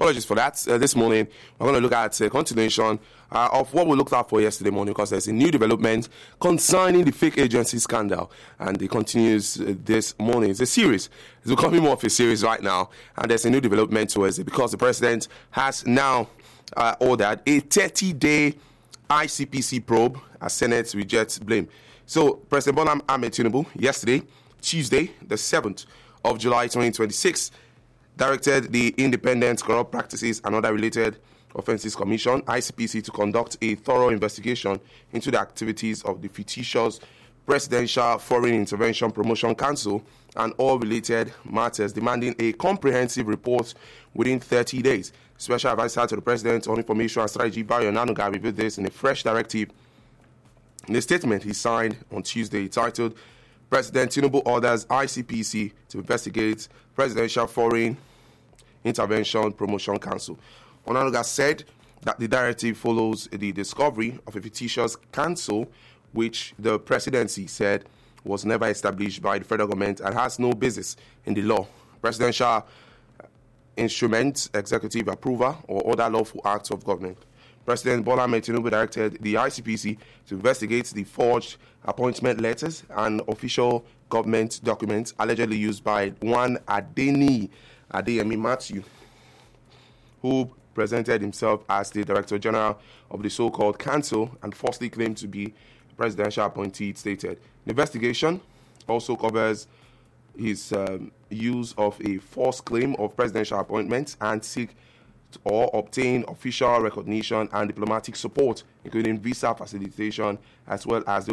Apologies for that. This morning, we're going to look at a continuation of what we looked at for yesterday morning, because there's a new development concerning the fake agency scandal, and it continues this morning. It's a series. It's becoming more of a series right now, and there's a new development towards it because the president has now ordered a 30-day ICPC probe as Senate rejects blame. So, President Bola Ahmed Tinubu, yesterday, Tuesday, the 7th of July 2026, directed the Independent Corrupt Practices and Other Related Offences Commission, ICPC, to conduct a thorough investigation into the activities of the fictitious Presidential Foreign Intervention Promotion Council and all related matters, demanding a comprehensive report within 30 days. Special Advisor to the President on Information and Strategy, Bayo Onanuga, revealed this in a fresh directive. In a statement he signed on Tuesday, titled, President Tinubu orders ICPC to investigate Presidential Foreign Intervention Promotion Council. Onanuga said that the directive follows the discovery of a fictitious council which the presidency said was never established by the federal government and has no basis in the law, presidential instrument, executive approval, or other lawful acts of government. President Bola Ahmed Tinubu directed the ICPC to investigate the forged appointment letters and official government documents allegedly used by one Adeyemi Matthew, who presented himself as the Director General of the so-called council and falsely claimed to be a presidential appointee, it stated. The investigation also covers his use of a false claim of presidential appointments and seek or obtain official recognition and diplomatic support, including visa facilitation, as well as the